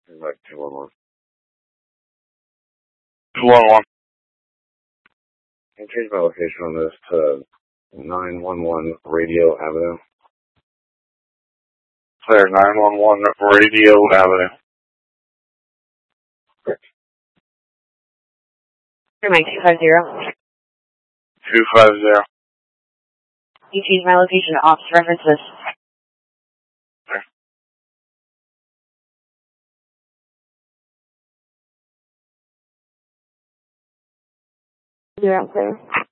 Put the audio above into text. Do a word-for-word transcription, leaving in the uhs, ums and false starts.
Like two one one. two one one. Can I change my location on this to nine one one Radio Avenue? Clear, nine one one Radio Avenue. Mike two five zero. two five zero. You change my location to ops references. Okay. Zero clear.